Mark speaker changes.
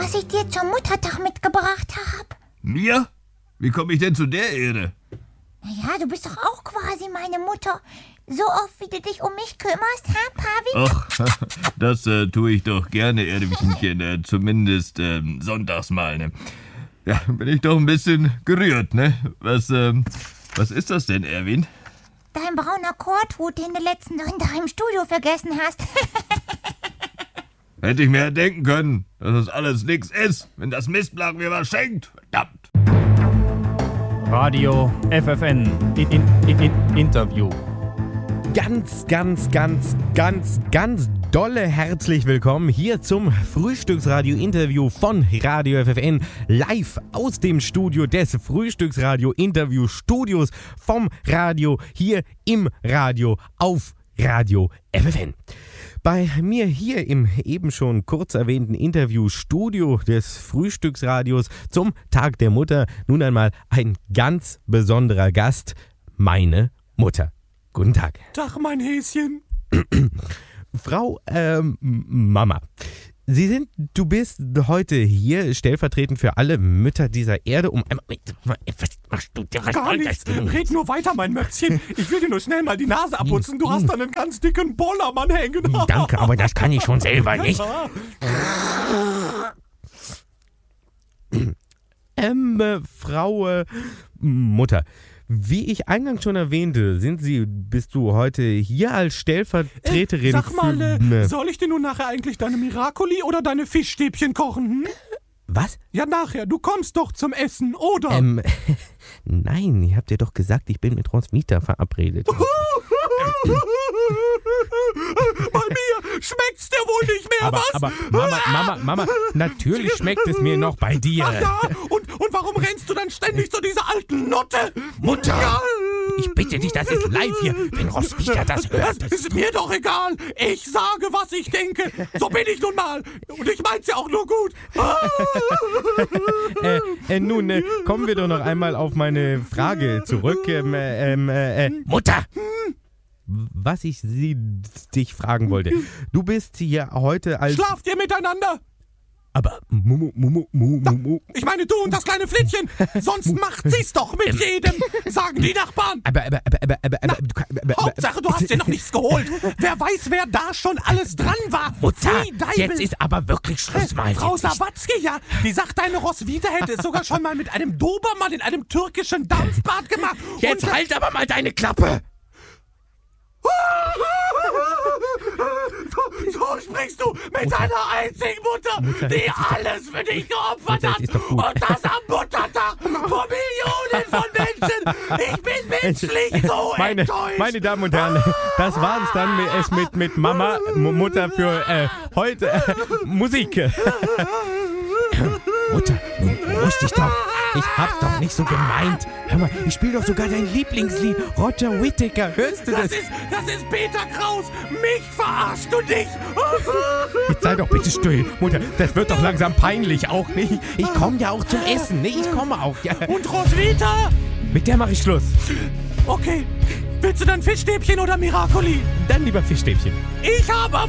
Speaker 1: was ich dir zum Muttertag mitgebracht habe.
Speaker 2: Mir? Wie komme ich denn zu der Ehre?
Speaker 1: Naja, du bist doch auch quasi meine Mutter. So oft, wie du dich um mich kümmerst, Pavi?
Speaker 2: Ach, das tue ich doch gerne, Erwinchen, zumindest sonntags mal, ne? Ja, bin ich doch ein bisschen gerührt, ne? Was ist das denn, Erwin?
Speaker 1: Dein brauner Korthut, den du letzten Sonntag im Studio vergessen hast.
Speaker 2: Hätte ich mir denken können, dass das alles nix ist, wenn das Mistblatt mir was schenkt. Verdammt.
Speaker 3: Radio FFN Interview.
Speaker 4: Ganz dolle herzlich willkommen hier zum Frühstücksradio-Interview von Radio FFN, live aus dem Studio des Frühstücksradio-Interview-Studios vom Radio, hier im Radio auf Radio FFN. Bei mir hier im eben schon kurz erwähnten Interviewstudio des Frühstücksradios zum Tag der Mutter nun einmal ein ganz besonderer Gast, meine Mutter. Guten Tag.
Speaker 5: Tag, mein Häschen.
Speaker 4: Frau Mama, du bist heute hier stellvertretend für alle Mütter dieser Erde, um einmal... Was machst du denn?
Speaker 5: Gar nichts. Red nur weiter, mein Möpschen. Ich will dir nur schnell mal die Nase abputzen. Du hast da einen ganz dicken Bollermann hängen.
Speaker 4: Danke, aber das kann ich schon selber nicht. Frau Mutter, wie ich eingangs schon erwähnte, bist du heute hier als Stellvertreterin
Speaker 5: Sag mal, soll ich dir nun nachher eigentlich deine Miracoli oder deine Fischstäbchen kochen? Hm?
Speaker 4: Was?
Speaker 5: Ja, nachher. Du kommst doch zum Essen, oder?
Speaker 4: Nein, ihr habt ja doch gesagt, ich bin mit Roswitha verabredet.
Speaker 5: Bei mir schmeckt's dir wohl nicht mehr, was?
Speaker 4: Aber Mama, natürlich schmeckt es mir noch bei dir.
Speaker 5: Ach ja, und warum rennst du dann ständig zu dieser alten Notte?
Speaker 4: Mutter!
Speaker 5: Ja.
Speaker 4: Ich bitte dich, das ist live hier. Wenn Roswitha das hört...
Speaker 5: Das ist mir doch egal. Ich sage, was ich denke. So bin ich nun mal. Und ich mein's ja auch nur gut.
Speaker 4: Nun, kommen wir doch noch einmal auf meine Frage zurück. Mutter! Was ich dich fragen wollte. Du bist hier heute als...
Speaker 5: Schlaft ihr miteinander?
Speaker 4: Aber
Speaker 5: Ich meine, du und das kleine Flittchen. Sonst macht sie's doch mit jedem, sagen die Nachbarn. Hauptsache, du hast dir noch nichts geholt. Wer weiß, wer da schon alles dran war.
Speaker 4: Mutter, jetzt ist aber wirklich Schluss, mal.
Speaker 5: Frau Sawatzki, ja, die sagt, deine Roswitha hätte es sogar schon mal mit einem Dobermann in einem türkischen Dampfbad gemacht.
Speaker 4: Jetzt halt aber mal deine Klappe.
Speaker 5: So sprichst du mit deiner einzigen Mutter, die alles für dich geopfert hat. Und das am Muttertag vor Millionen von Menschen. Ich bin menschlich so enttäuscht.
Speaker 4: Meine Damen und Herren, das war's dann mit Mama, Mutter für heute. Musik. Mutter, nun beruhig dich doch. Ich hab's doch nicht so gemeint. Hör mal, ich spiele doch sogar dein Lieblingslied, Roger Whittaker. Hörst du das?
Speaker 5: Das ist Peter Kraus. Mich verarschst du nicht.
Speaker 4: Jetzt sei doch bitte still. Mutter, das wird doch langsam peinlich auch nicht. Ich komme ja auch zum Essen, ne? Ich komme auch, ja.
Speaker 5: Und Roswitha?
Speaker 4: Mit der mache ich Schluss.
Speaker 5: Okay. Willst du dann Fischstäbchen oder Miracoli?
Speaker 4: Dann lieber Fischstäbchen.
Speaker 5: Ich habe